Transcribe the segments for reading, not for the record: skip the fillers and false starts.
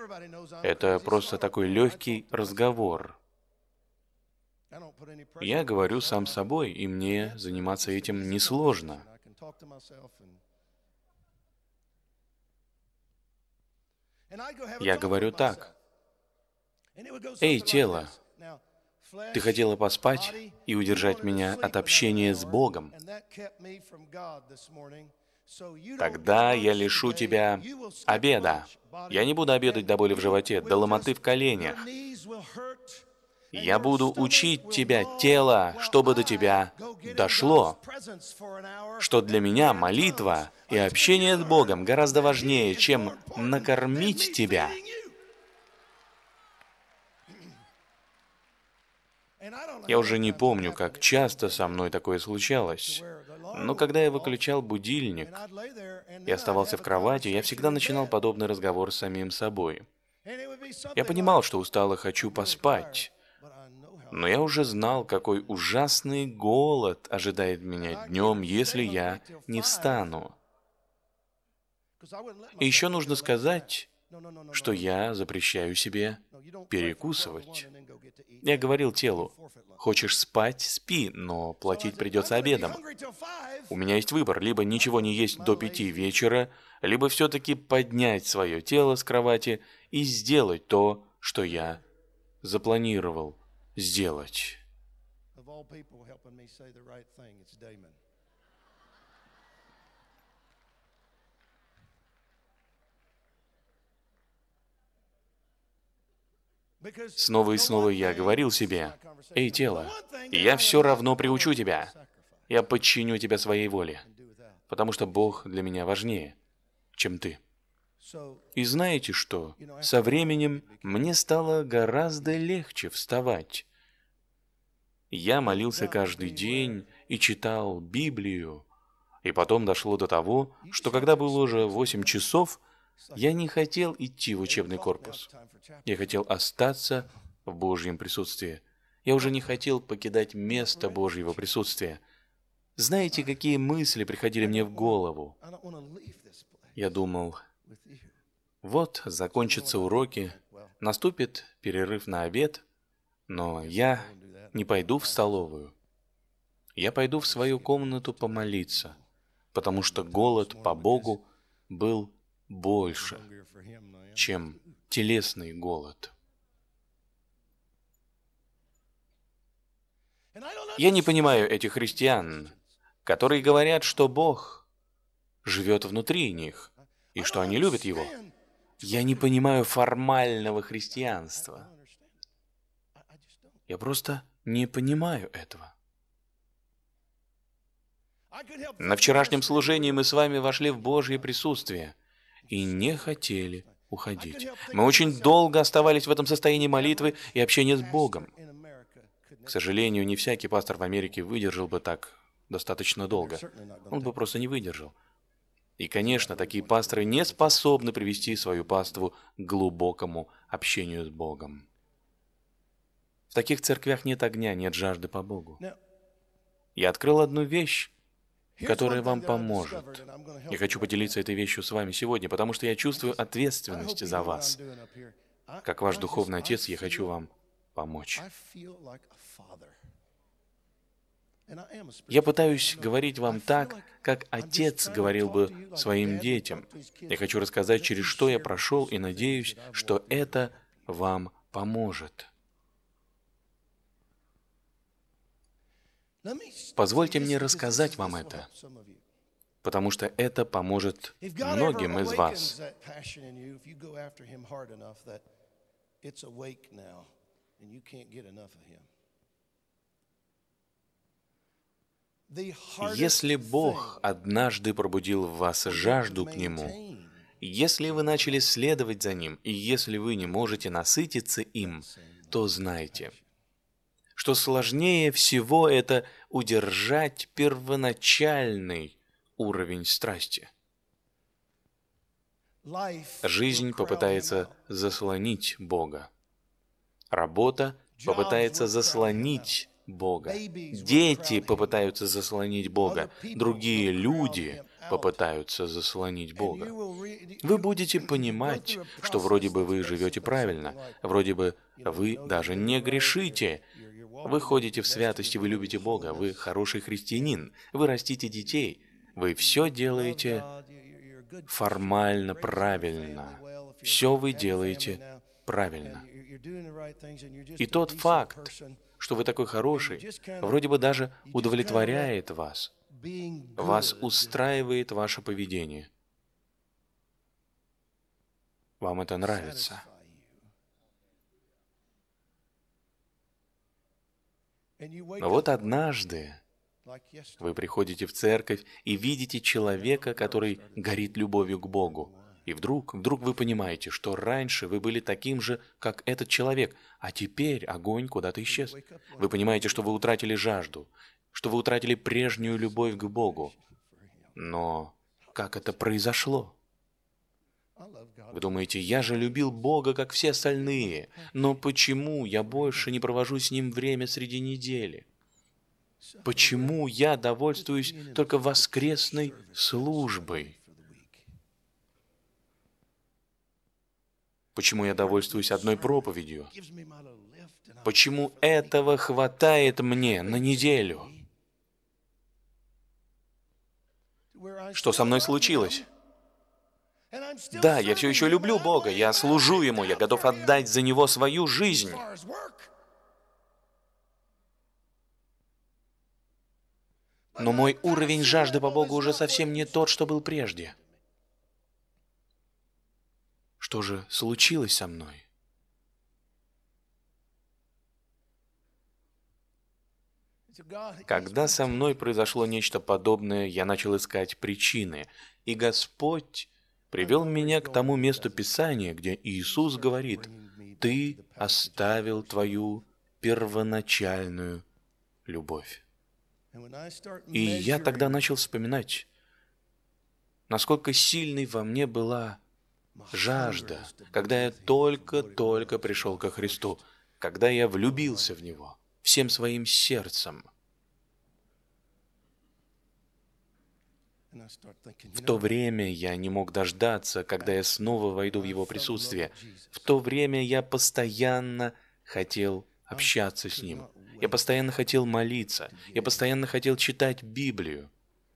Это просто такой легкий разговор. Я говорю сам с собой, и мне заниматься этим несложно. Я говорю так: «Эй, тело, ты хотела поспать и удержать меня от общения с Богом. Тогда я лишу тебя обеда. Я не буду обедать до боли в животе, до ломоты в коленях. Я буду учить тебя, тело, чтобы до тебя дошло, что для меня молитва и общение с Богом гораздо важнее, чем накормить тебя». Я уже не помню, как часто со мной такое случалось, но когда я выключал будильник и оставался в кровати, я всегда начинал подобный разговор с самим собой. Я понимал, что устал и хочу поспать, но я уже знал, какой ужасный голод ожидает меня днем, если я не встану. И еще нужно сказать, что я запрещаю себе перекусывать. Я говорил телу: хочешь спать — спи, но платить придется обедом. У меня есть выбор: либо ничего не есть до 5 вечера, либо все-таки поднять свое тело с кровати и сделать то, что я запланировал сделать. Снова и снова я говорил себе: «Эй, тело, я все равно приучу тебя. Я подчиню тебя своей воле, потому что Бог для меня важнее, чем ты». И знаете что? Со временем мне стало гораздо легче вставать. Я молился каждый день и читал Библию. И потом дошло до того, что когда было уже 8 часов, я не хотел идти в учебный корпус. Я хотел остаться в Божьем присутствии. Я уже не хотел покидать место Божьего присутствия. Знаете, какие мысли приходили мне в голову? Я думал: вот закончатся уроки, наступит перерыв на обед, но я не пойду в столовую. Я пойду в свою комнату помолиться, потому что голод по Богу был больше, чем телесный голод. Я не понимаю этих христиан, которые говорят, что Бог живет внутри них и что они любят Его. Я не понимаю формального христианства. Я просто не понимаю этого. На вчерашнем служении мы с вами вошли в Божье присутствие и не хотели уходить. Мы очень долго оставались в этом состоянии молитвы и общения с Богом. К сожалению, не всякий пастор в Америке выдержал бы так достаточно долго. Он бы просто не выдержал. И, конечно, такие пасторы не способны привести свою паству к глубокому общению с Богом. В таких церквях нет огня, нет жажды по Богу. Я открыл одну вещь, которая вам поможет. Я хочу поделиться этой вещью с вами сегодня, потому что я чувствую ответственность за вас. Как ваш духовный отец, я хочу вам помочь. Я пытаюсь говорить вам так, как отец говорил бы своим детям. Я хочу рассказать, через что я прошел, и надеюсь, что это вам поможет. Позвольте мне рассказать вам это, потому что это поможет многим из вас. Если Бог однажды пробудил в вас жажду к Нему, если вы начали следовать за Ним, и если вы не можете насытиться им, то знайте, что сложнее всего это удержать первоначальный уровень страсти. Жизнь попытается заслонить Бога. Работа попытается заслонить Бога. Дети попытаются заслонить Бога. Другие люди попытаются заслонить Бога. Вы будете понимать, что вроде бы вы живете правильно, вроде бы вы даже не грешите. Вы ходите в святости, вы любите Бога, вы хороший христианин, вы растите детей, вы все делаете формально правильно. Все вы делаете правильно. И тот факт, что вы такой хороший, вроде бы даже удовлетворяет вас. Вас устраивает ваше поведение. Вам это нравится. Но вот однажды вы приходите в церковь и видите человека, который горит любовью к Богу. И вдруг вы понимаете, что раньше вы были таким же, как этот человек, а теперь огонь куда-то исчез. Вы понимаете, что вы утратили жажду, что вы утратили прежнюю любовь к Богу. Но как это произошло? Вы думаете, я же любил Бога, как все остальные, но почему я больше не провожу с Ним время среди недели? Почему я довольствуюсь только воскресной службой? Почему я довольствуюсь одной проповедью? Почему этого хватает мне на неделю? Что со мной случилось? Да, я все еще люблю Бога, я служу Ему, я готов отдать за Него свою жизнь. Но мой уровень жажды по Богу уже совсем не тот, что был прежде. Что же случилось со мной? Когда со мной произошло нечто подобное, я начал искать причины, и Господь привел меня к тому месту Писания, где Иисус говорит: «Ты оставил твою первоначальную любовь». И я тогда начал вспоминать, насколько сильной во мне была жажда, когда я только-только пришел ко Христу, когда я влюбился в Него всем своим сердцем. В то время я не мог дождаться, когда я снова войду в Его присутствие. В то время я постоянно хотел общаться с Ним. Я постоянно хотел молиться. Я постоянно хотел читать Библию.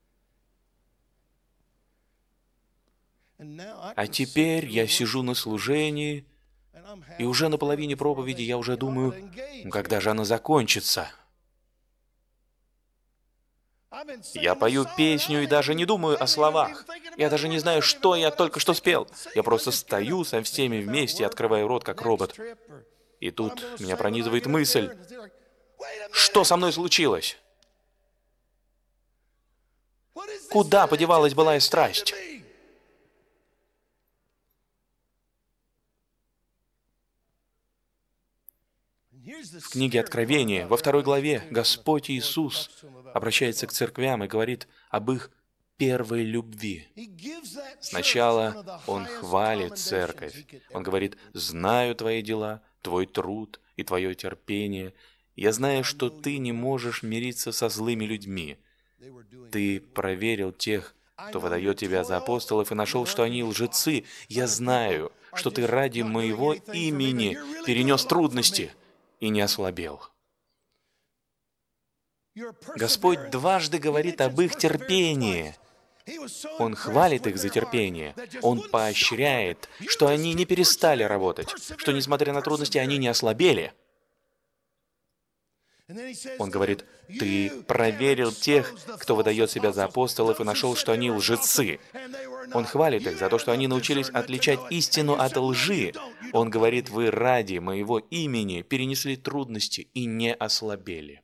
А теперь я сижу на служении, и уже на половине проповеди я уже думаю, когда же она закончится? Я пою песню и даже не думаю о словах. Я даже не знаю, что я только что спел. Я просто стою со всеми вместе, открываю рот, как робот. И тут меня пронизывает мысль, что со мной случилось? Куда подевалась былая страсть? В книге Откровения, во 2 главе, Господь Иисус обращается к церквям и говорит об их первой любви. Сначала Он хвалит церковь. Он говорит: «Знаю твои дела, твой труд и твое терпение. Я знаю, что ты не можешь мириться со злыми людьми. Ты проверил тех, кто выдает тебя за апостолов, и нашел, что они лжецы. Я знаю, что ты ради моего имени перенес трудности и не ослабел». Господь дважды говорит об их терпении. Он хвалит их за терпение. Он поощряет, что они не перестали работать, что, несмотря на трудности, они не ослабели. Он говорит: «Ты проверил тех, кто выдает себя за апостолов, и нашел, что они лжецы». Он хвалит их за то, что они научились отличать истину от лжи. Он говорит: «Вы ради моего имени перенесли трудности и не ослабели».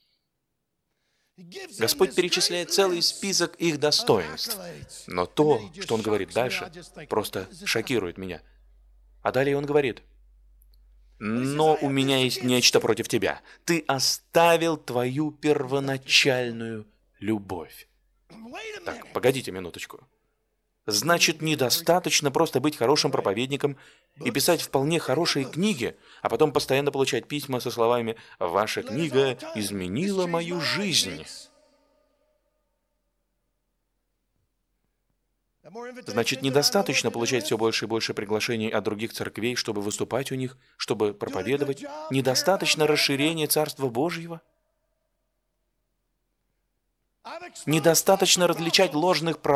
Господь перечисляет целый список их достоинств. Но то, что Он говорит дальше, просто шокирует меня. А далее Он говорит: «Но у меня есть нечто против тебя. Ты оставил твою первоначальную любовь». Так, погодите минуточку. Значит, недостаточно просто быть хорошим проповедником и писать вполне хорошие книги, а потом постоянно получать письма со словами: «Ваша книга изменила мою жизнь». Значит, недостаточно получать все больше и больше приглашений от других церквей, чтобы выступать у них, чтобы проповедовать. Недостаточно расширения Царства Божьего. Недостаточно различать ложных